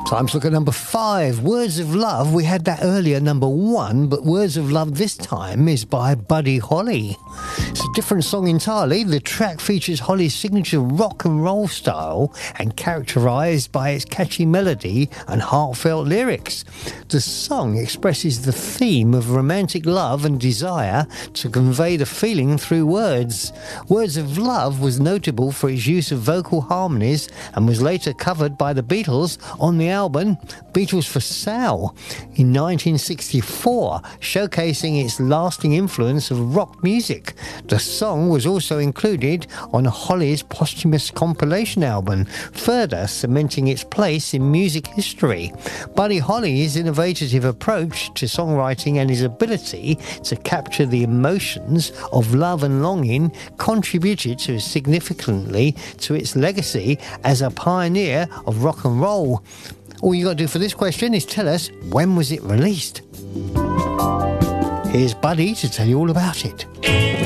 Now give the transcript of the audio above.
Time to look at number 5, Words of Love. We had that earlier, number 1, but Words of Love this time is by Buddy Holly. It's a different song entirely. The track features Holly's signature rock and roll style and characterised by its catchy melody and heartfelt lyrics. The song expresses the theme of romantic love and desire to convey the feeling through words. Words of Love was notable for its use of vocal harmonies and was later covered by the Beatles on the album Beatles for Sale in 1964, showcasing its lasting influence of rock music. The song was also included on Holly's posthumous compilation album, further cementing its place in music history. Buddy Holly's innovative approach to songwriting and his ability to capture the emotions of love and longing contributed significantly to its legacy as a pioneer of rock and roll. All you got to do for this question is tell us, when was it released? Here's Buddy to tell you all about it.